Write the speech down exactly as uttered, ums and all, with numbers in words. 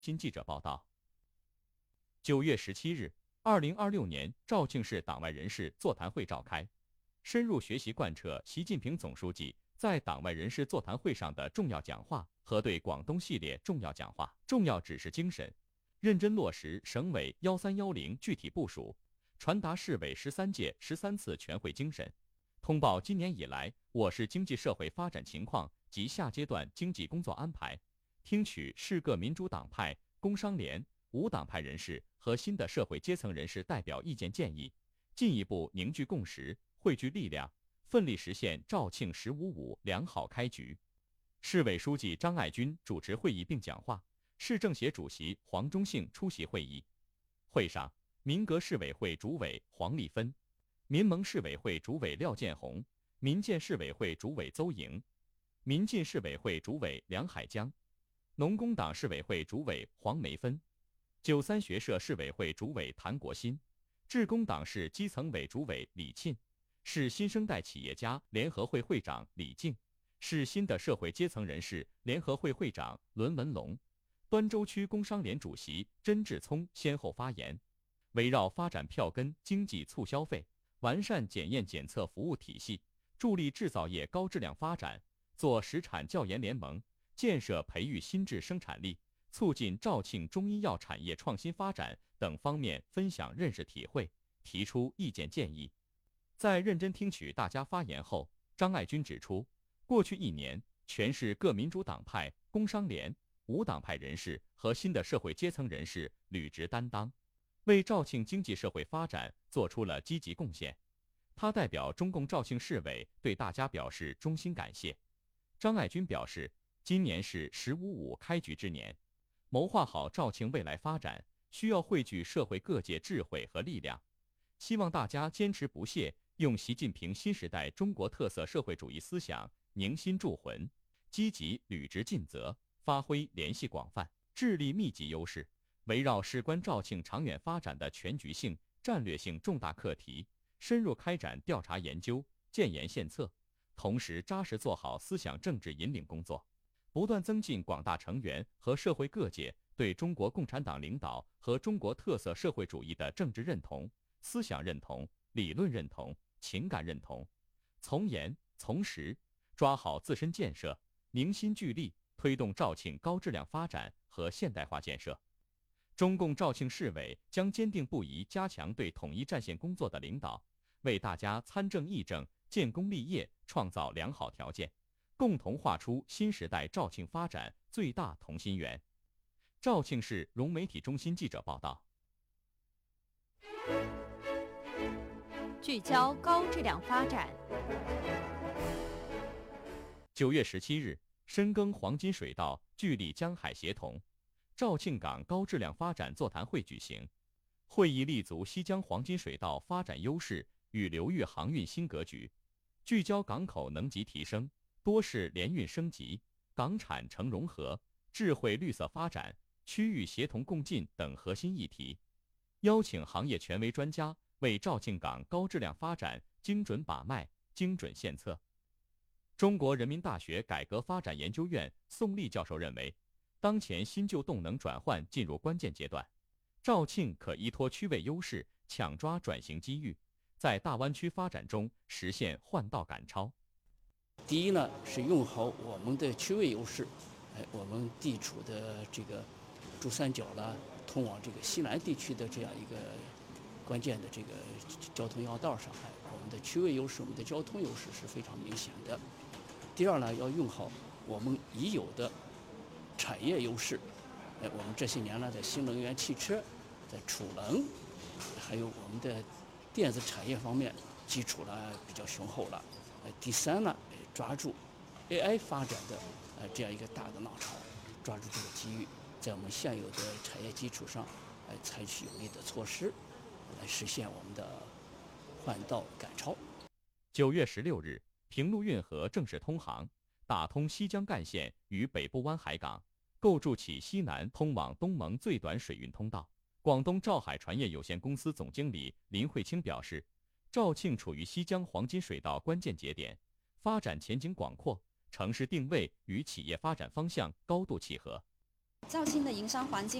新记者报道，九月十七日，二零二六年肇庆市党外人士座谈会召开，深入学习贯彻习近平总书记在党外人士座谈会上的重要讲话和对广东系列重要讲话重要指示精神，认真落实省委幺三幺零具体部署，传达市委十三届十三次全会精神，通报今年以来我市经济社会发展情况及下阶段经济工作安排，听取市各民主党派、工商联、无党派人士和新的社会阶层人士代表意见建议，进一步凝聚共识，汇聚力量，奋力实现肇庆“十五五”良好开局。市委书记张爱军主持会议并讲话，市政协主席黄忠信出席会议。会上，民革市委会主委黄丽芬、民盟市委会主委廖建红、民建市委会主委邹莹、民进市委会主委梁海江、农工党市委会主委黄梅芬、九三学社市委会主委谭国新、致公党市基层委主委李沁、市新生代企业家联合会会长李静、市新的社会阶层人士联合会会长伦文龙、端州区工商联主席甄志聪先后发言，围绕发展票根经济促消费，完善检验检测服务体系，助力制造业高质量发展，做实产教研联盟，建设培育新质生产力，促进肇庆中医药产业创新发展等方面分享认识体会，提出意见建议。在认真听取大家发言后，张爱军指出，过去一年，全市各民主党派、工商联、无党派人士和新的社会阶层人士履职担当，为肇庆经济社会发展做出了积极贡献。他代表中共肇庆市委对大家表示衷心感谢。张爱军表示，今年是“十五五”开局之年，谋划好肇庆未来发展，需要汇聚社会各界智慧和力量。希望大家坚持不懈，用习近平新时代中国特色社会主义思想凝心铸魂，积极履职尽责，发挥联系广泛、智力密集优势，围绕事关肇庆长远发展的全局性、战略性重大课题，深入开展调查研究、建言献策，同时扎实做好思想政治引领工作，不断增进广大成员和社会各界对中国共产党领导和中国特色社会主义的政治认同、思想认同、理论认同、情感认同，从严从实，抓好自身建设，凝心聚力，推动肇庆高质量发展和现代化建设。中共肇庆市委将坚定不移加强对统一战线工作的领导，为大家参政议政、建功立业创造良好条件，共同画出新时代肇庆发展最大同心圆。肇庆市融媒体中心记者报道。 聚焦高质量发展。 九月十七日，深耕黄金水道，聚力江海协同，肇庆港高质量发展座谈会举行。会议立足西江黄金水道发展优势与流域航运新格局，聚焦港口能级提升、多式联运升级、港产城融合、智慧绿色发展、区域协同共进等核心议题，邀请行业权威专家为肇庆港高质量发展精准把脉、精准献策。中国人民大学改革发展研究院宋立教授认为，当前新旧动能转换进入关键阶段，肇庆可依托区位优势，抢抓转型机遇，在大湾区发展中实现换道赶超。 第一呢，是用好我们的区位优势，哎，我们地处的这个珠三角啦，通往这个西南地区的这样一个关键的这个交通要道上，哎，我们的区位优势、我们的交通优势是非常明显的。第二呢，要用好我们已有的产业优势，哎，我们这些年呢，在新能源汽车、在储能，还有我们的电子产业方面基础呢比较雄厚了。呃，第三呢，抓住 A I 发展的呃这样一个大的浪潮，抓住这个机遇，在我们现有的产业基础上，呃，采取有力的措施，来实现我们的换道赶超。 九月十六日，平陆运河正式通航，打通西江干线与北部湾海港，构筑起西南通往东盟最短水运通道。广东兆海船业有限公司总经理林慧清表示，肇庆处于西江黄金水道关键节点，发展前景广阔，城市定位与企业发展方向高度契合。 肇庆的营商环境